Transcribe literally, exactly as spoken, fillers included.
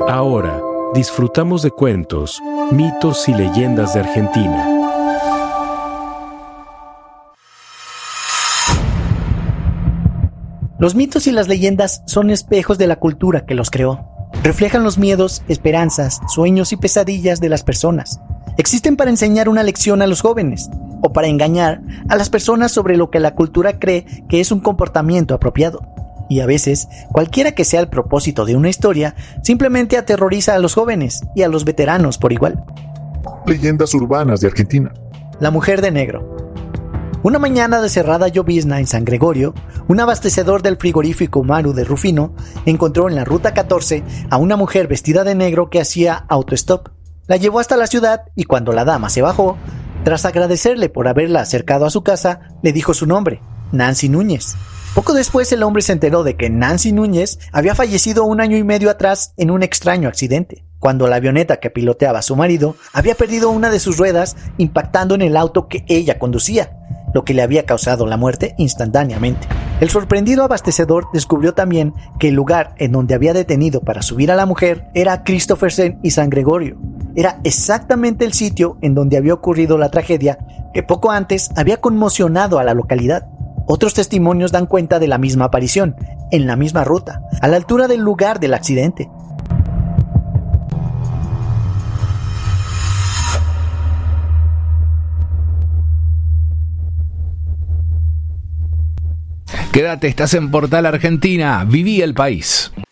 Ahora, disfrutamos de cuentos, mitos y leyendas de Argentina. Los mitos y las leyendas son espejos de la cultura que los creó. Reflejan los miedos, esperanzas, sueños y pesadillas de las personas. Existen para enseñar una lección a los jóvenes o para engañar a las personas sobre lo que la cultura cree que es un comportamiento apropiado. Y a veces, cualquiera que sea el propósito de una historia, simplemente aterroriza a los jóvenes y a los veteranos por igual. Leyendas urbanas de Argentina. La mujer de negro. Una mañana de cerrada llovizna en San Gregorio, un abastecedor del frigorífico Maru de Rufino encontró en la ruta catorce a una mujer vestida de negro que hacía autostop. La llevó hasta la ciudad y cuando la dama se bajó, tras agradecerle por haberla acercado a su casa, le dijo su nombre, Nancy Núñez. Poco después el hombre se enteró de que Nancy Núñez había fallecido un año y medio atrás en un extraño accidente, cuando la avioneta que piloteaba su marido había perdido una de sus ruedas impactando en el auto que ella conducía, lo que le había causado la muerte instantáneamente. El sorprendido abastecedor descubrió también que el lugar en donde había detenido para subir a la mujer era Christophersen y San Gregorio. Era exactamente el sitio en donde había ocurrido la tragedia que poco antes había conmocionado a la localidad. Otros testimonios dan cuenta de la misma aparición, en la misma ruta, a la altura del lugar del accidente. Quédate, estás en Portal Argentina. Viví el país.